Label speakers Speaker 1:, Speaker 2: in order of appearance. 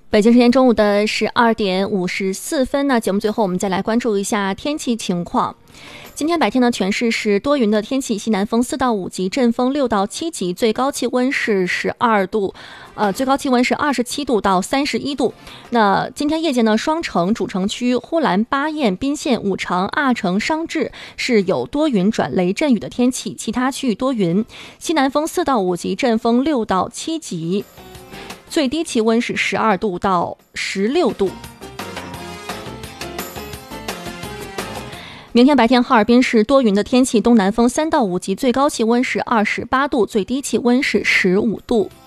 Speaker 1: 北京时间中午的12:54，那节目最后我们再来关注一下天气情况。今天白天呢，全市是多云的天气，西南风4到5级，阵风6到7级，最高气温是12度，最高气温是27度到31度。那今天夜间呢，双城主城区、呼兰、巴彦、宾县、武昌、阿城、商治是有多云转雷阵雨的天气，其他区域多云，西南风4到5级，阵风6到7级，最低气温是12度到16度。明天白天，哈尔滨是多云的天气，东南风3到5级，最高气温是28度，最低气温是15度。